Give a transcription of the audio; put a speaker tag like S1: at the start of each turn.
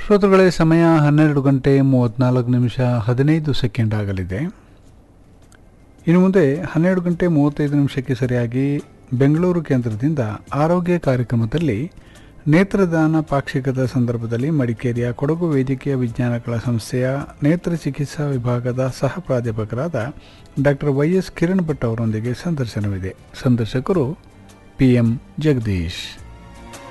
S1: ಶ್ರೋತೃಗಳೇ, ಸಮಯ 12 ಗಂಟೆ 34 ನಿಮಿಷ 15 ಸೆಕೆಂಡ್ ಆಗಲಿದೆ. ಇನ್ನು ಮುಂದೆ 12 ಗಂಟೆ 35 ನಿಮಿಷಕ್ಕೆ ಸರಿಯಾಗಿ ಬೆಂಗಳೂರು ಕೇಂದ್ರದಿಂದ ಆರೋಗ್ಯ ಕಾರ್ಯಕ್ರಮದಲ್ಲಿ ನೇತ್ರದಾನ ಪಾಕ್ಷಿಕದ ಸಂದರ್ಭದಲ್ಲಿ ಮಡಿಕೇರಿಯ ಕೊಡಗು ವೈದ್ಯಕೀಯ ವಿಜ್ಞಾನಗಳ ಸಂಸ್ಥೆಯ ನೇತ್ರ ಚಿಕಿತ್ಸಾ ವಿಭಾಗದ ಸಹ ಪ್ರಾಧ್ಯಾಪಕರಾದ ಡಾಕ್ಟರ್ ವೈಎಸ್ ಕಿರಣ್ ಭಟ್ ಅವರೊಂದಿಗೆ ಸಂದರ್ಶನವಿದೆ. ಸಂದರ್ಶಕರು PM ಜಗದೀಶ್.